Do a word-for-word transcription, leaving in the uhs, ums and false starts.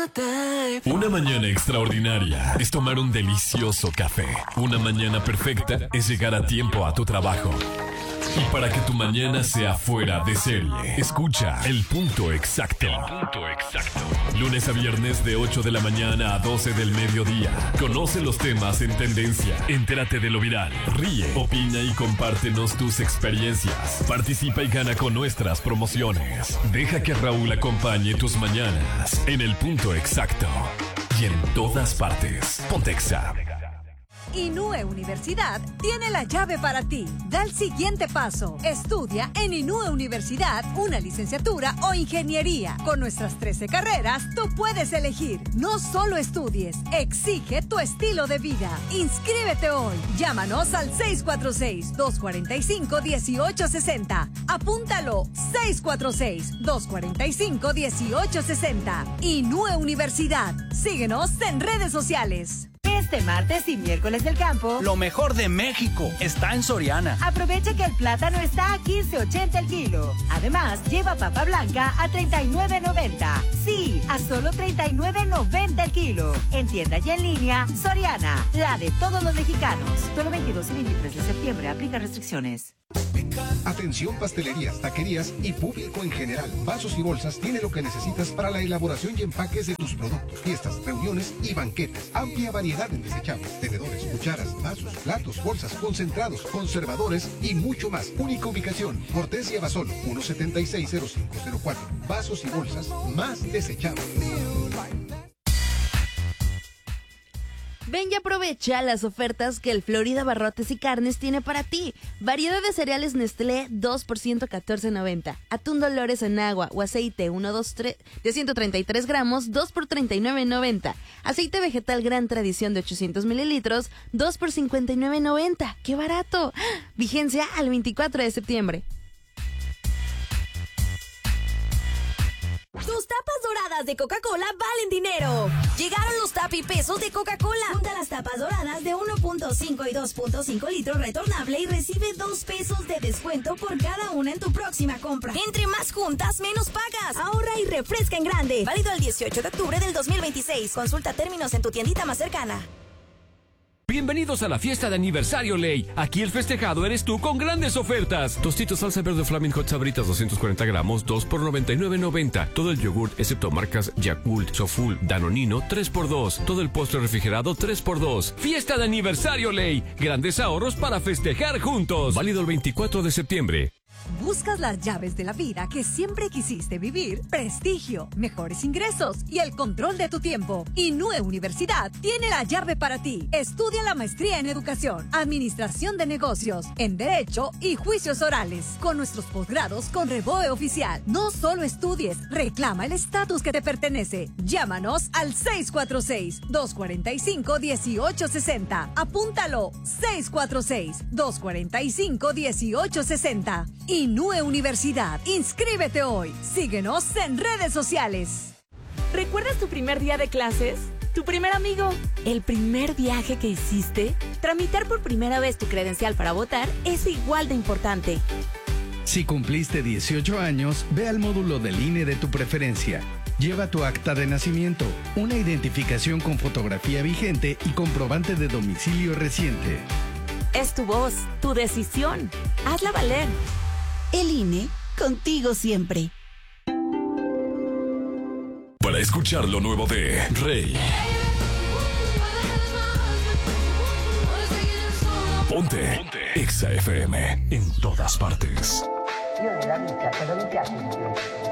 Una mañana extraordinaria es tomar un delicioso café. Una mañana perfecta es llegar a tiempo a tu trabajo. Y para que tu mañana sea fuera de serie, escucha El Punto Exacto. El Punto Exacto. Lunes a viernes de ocho de la mañana a doce del mediodía. Conoce los temas en tendencia. Entérate de lo viral. Ríe, opina y compártenos tus experiencias. Participa y gana con nuestras promociones. Deja que Raúl acompañe tus mañanas en El Punto Exacto. Y en todas partes. Pontexa. Inúe Universidad tiene la llave para ti. Da el siguiente paso. Estudia en Inúe Universidad una licenciatura o ingeniería. Con nuestras trece carreras, tú puedes elegir. No solo estudies, exige tu estilo de vida. Inscríbete hoy. Llámanos al seis cuatro seis, dos cuatro cinco, uno ocho seis cero. Apúntalo. seis cuatro seis, dos cuatro cinco, uno ocho seis cero. Inúe Universidad. Síguenos en redes sociales. Este martes y miércoles del campo, lo mejor de México está en Soriana. Aprovecha que el plátano está a quince ochenta el kilo. Además, lleva papa blanca a treinta y nueve noventa. Sí, a solo treinta y nueve noventa el kilo. En tienda y en línea, Soriana, la de todos los mexicanos. Solo veintidós y veintitrés de septiembre, aplica restricciones. Atención pastelerías, taquerías y público en general. Vasos y bolsas tiene lo que necesitas para la elaboración y empaques de tus productos, fiestas, reuniones y banquetes. Amplia variedad en desechables, tenedores, cucharas, vasos, platos, bolsas, concentrados, conservadores y mucho más. Única ubicación, Hortensia Basol, uno setenta y seis cero cinco cero cuatro. Vasos y bolsas más desechables. Ven y aprovecha las ofertas que el Florida Barrotes y Carnes tiene para ti. Variedad de cereales Nestlé dos por ciento catorce noventa. Atún Dolores en agua o aceite uno, dos, tres de ciento treinta y tres gramos dos por treinta y nueve noventa. Aceite vegetal Gran Tradición de ochocientos mililitros dos por cincuenta y nueve noventa. ¡Qué barato! Vigencia al veinticuatro de septiembre. Tus tapas doradas de Coca-Cola valen dinero. Llegaron los tapipesos de Coca-Cola. Junta las tapas doradas de uno punto cinco y dos punto cinco litros retornable y recibe dos pesos de descuento por cada una en tu próxima compra. Entre más juntas, menos pagas. Ahorra y refresca en grande. Válido el dieciocho de octubre del dos mil veintiséis. Consulta términos en tu tiendita más cercana. Bienvenidos a la fiesta de aniversario Ley. Aquí el festejado eres tú con grandes ofertas. Tostitos salsa verde Flaming Hot Sabritas doscientos cuarenta gramos, dos por noventa y nueve noventa. Todo el yogur, excepto marcas Yakult, Soful, Danonino, tres por dos. Todo el postre refrigerado, tres por dos. Fiesta de aniversario Ley. Grandes ahorros para festejar juntos. Válido el veinticuatro de septiembre. ¿Buscas las llaves de la vida que siempre quisiste vivir? Prestigio, mejores ingresos y el control de tu tiempo. Inúe Universidad tiene la llave para ti. Estudia la maestría en educación, administración de negocios, en derecho y juicios orales. Con nuestros posgrados con Reboe oficial. No solo estudies, reclama el estatus que te pertenece. Llámanos al seis cuatro seis, dos cuatro cinco, uno ocho seis cero. Apúntalo, seis cuatro seis, dos cuatro cinco, uno ocho seis cero. Inúe Universidad. Inscríbete hoy. Síguenos en redes sociales. ¿Recuerdas tu primer día de clases? ¿Tu primer amigo? ¿El primer viaje que hiciste? Tramitar por primera vez tu credencial para votar es igual de importante. Si cumpliste dieciocho años, ve al módulo del I N E de tu preferencia. Lleva tu acta de nacimiento, una identificación con fotografía vigente y comprobante de domicilio reciente. Es tu voz, tu decisión. Hazla valer. El I N E, contigo siempre. Para escuchar lo nuevo de Rey. Ponte, Ponte. Exa F M en todas partes. Io nella vita, per la vita,